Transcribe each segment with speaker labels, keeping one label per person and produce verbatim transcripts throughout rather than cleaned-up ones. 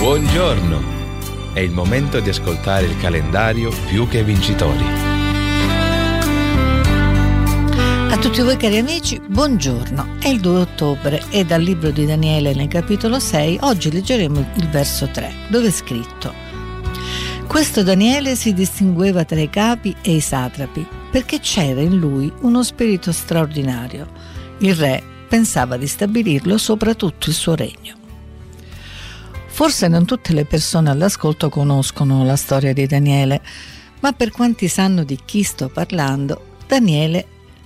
Speaker 1: Buongiorno! È il momento di ascoltare il calendario Più che Vincitori.
Speaker 2: A tutti voi cari amici, buongiorno. È il due ottobre e dal libro di Daniele nel capitolo sei oggi leggeremo il verso tre, dove è scritto: questo Daniele si distingueva tra i capi e i satrapi perché c'era in lui uno spirito straordinario. Il re pensava di stabilirlo sopra tutto il suo regno. Forse non tutte le persone all'ascolto conoscono la storia di Daniele, ma per quanti sanno di chi sto parlando, Daniele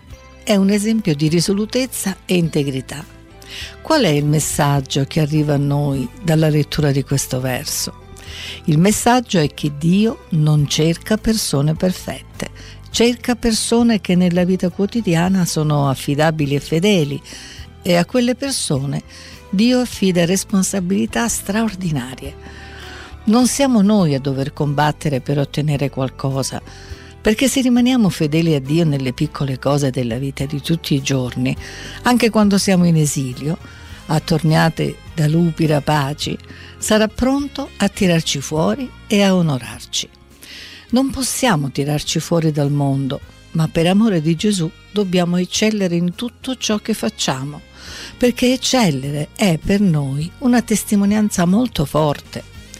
Speaker 2: è un esempio di risolutezza e integrità. Qual è il messaggio che arriva a noi dalla lettura di questo verso? Il messaggio è che Dio non cerca persone perfette, cerca persone che nella vita quotidiana sono affidabili e fedeli, e a quelle persone Dio affida responsabilità straordinarie. Non siamo noi a dover combattere per ottenere qualcosa, perché se rimaniamo fedeli a Dio nelle piccole cose della vita di tutti i giorni, anche quando siamo in esilio, attorniate da lupi rapaci, sarà pronto a tirarci fuori e a onorarci. Non possiamo tirarci fuori dal mondo, ma per amore di Gesù dobbiamo eccellere in tutto ciò che facciamo, perché eccellere è per noi una testimonianza molto forte.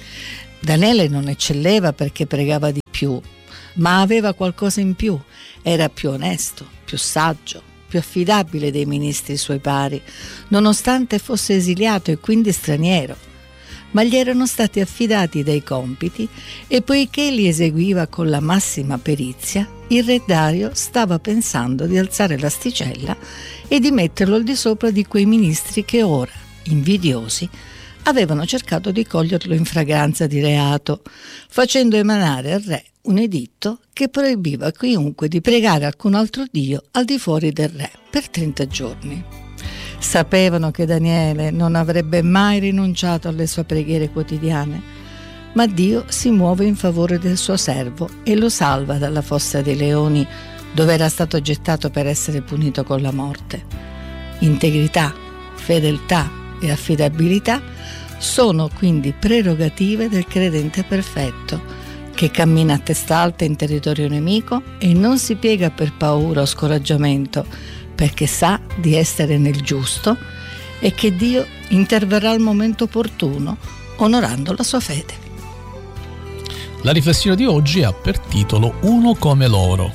Speaker 2: Daniele non eccelleva perché pregava di più, ma aveva qualcosa in più, era più onesto, più saggio, più affidabile dei ministri suoi pari, nonostante fosse esiliato e quindi straniero. Ma gli erano stati affidati dei compiti e poiché li eseguiva con la massima perizia, il re Dario stava pensando di alzare l'asticella e di metterlo al di sopra di quei ministri che ora, invidiosi, avevano cercato di coglierlo in fragranza di reato, facendo emanare al re un editto che proibiva a chiunque di pregare alcun altro dio al di fuori del re per trenta giorni. Sapevano che Daniele non avrebbe mai rinunciato alle sue preghiere quotidiane, ma Dio si muove in favore del suo servo e lo salva dalla fossa dei leoni, dove era stato gettato per essere punito con la morte. Integrità, fedeltà e affidabilità sono quindi prerogative del credente perfetto, che cammina a testa alta in territorio nemico e non si piega per paura o scoraggiamento, perché sa di essere nel giusto e che Dio interverrà al momento opportuno, onorando la sua fede.
Speaker 3: La riflessione di oggi ha per titolo Uno come loro.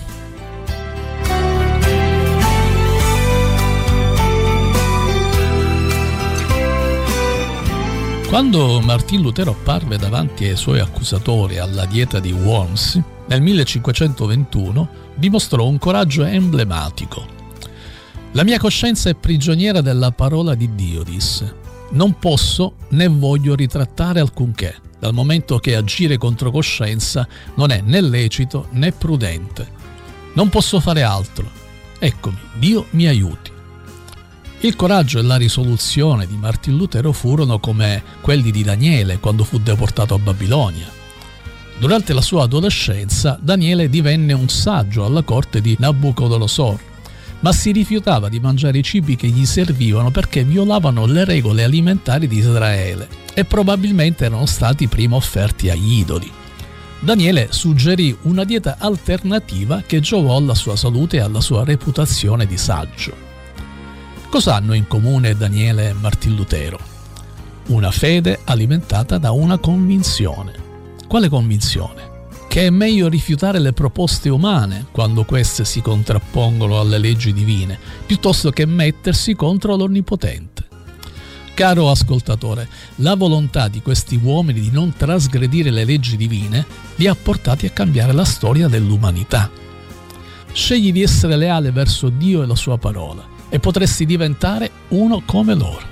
Speaker 3: Quando Martin Lutero apparve davanti ai suoi accusatori alla dieta di Worms nel millecinquecentoventuno, dimostrò un coraggio emblematico. La mia coscienza è prigioniera della parola di Dio, disse. Non posso né voglio ritrattare alcunché, dal momento che agire contro coscienza non è né lecito né prudente. Non posso fare altro. Eccomi, Dio mi aiuti. Il coraggio e la risoluzione di Martin Lutero furono come quelli di Daniele quando fu deportato a Babilonia. Durante la sua adolescenza, Daniele divenne un saggio alla corte di Nabucodonosor, ma si rifiutava di mangiare i cibi che gli servivano perché violavano le regole alimentari di Israele e probabilmente erano stati prima offerti agli idoli. Daniele suggerì una dieta alternativa che giovò alla sua salute e alla sua reputazione di saggio. Cosa hanno in comune Daniele e Martin Lutero? Una fede alimentata da una convinzione. Quale convinzione? Che è meglio rifiutare le proposte umane quando queste si contrappongono alle leggi divine, piuttosto che mettersi contro l'Onnipotente. Caro ascoltatore, la volontà di questi uomini di non trasgredire le leggi divine li ha portati a cambiare la storia dell'umanità. Scegli di essere leale verso Dio e la sua parola e potresti diventare uno come loro.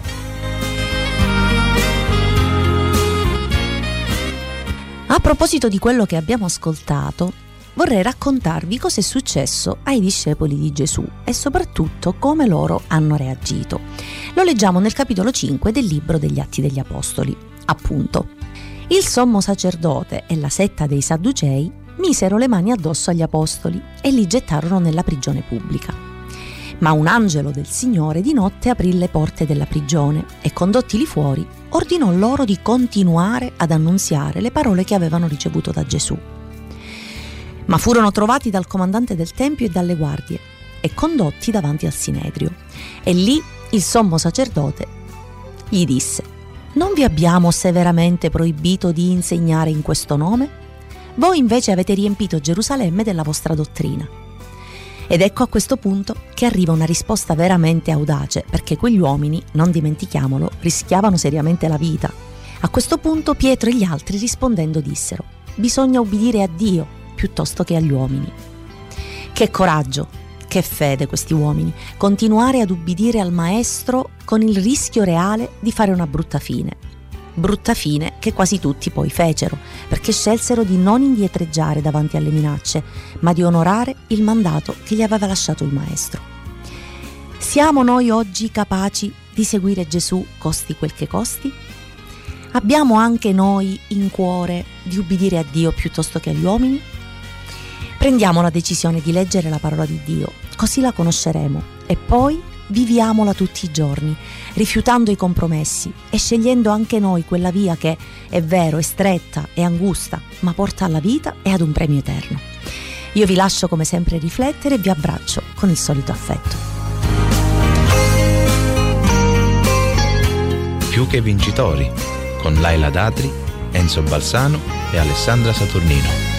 Speaker 4: A proposito di quello che abbiamo ascoltato, vorrei raccontarvi cosa è successo ai discepoli di Gesù e soprattutto come loro hanno reagito. Lo leggiamo nel capitolo cinque del libro degli Atti degli Apostoli. Appunto, il sommo sacerdote e la setta dei Sadducei misero le mani addosso agli apostoli e li gettarono nella prigione pubblica. Ma un angelo del Signore di notte aprì le porte della prigione e condottili fuori ordinò loro di continuare ad annunziare le parole che avevano ricevuto da Gesù. Ma furono trovati dal comandante del Tempio e dalle guardie e condotti davanti al Sinedrio. E lì il sommo sacerdote gli disse: «Non vi abbiamo severamente proibito di insegnare in questo nome? Voi invece avete riempito Gerusalemme della vostra dottrina». Ed ecco a questo punto che arriva una risposta veramente audace, perché quegli uomini, non dimentichiamolo, rischiavano seriamente la vita. A questo punto Pietro e gli altri rispondendo dissero: «Bisogna ubbidire a Dio piuttosto che agli uomini». Che coraggio, che fede questi uomini, continuare ad ubbidire al maestro con il rischio reale di fare una brutta fine. Brutta fine che quasi tutti poi fecero, perché scelsero di non indietreggiare davanti alle minacce, ma di onorare il mandato che gli aveva lasciato il maestro. Siamo noi oggi capaci di seguire Gesù costi quel che costi? Abbiamo anche noi in cuore di ubbidire a Dio piuttosto che agli uomini? Prendiamo la decisione di leggere la parola di Dio, così la conosceremo, e poi viviamola tutti i giorni, rifiutando i compromessi e scegliendo anche noi quella via che, è vero, è stretta, è angusta, ma porta alla vita e ad un premio eterno. Io vi lascio come sempre riflettere e vi abbraccio con il solito affetto.
Speaker 1: Più che vincitori, con Laila Datri, Enzo Balsano e Alessandra Saturnino.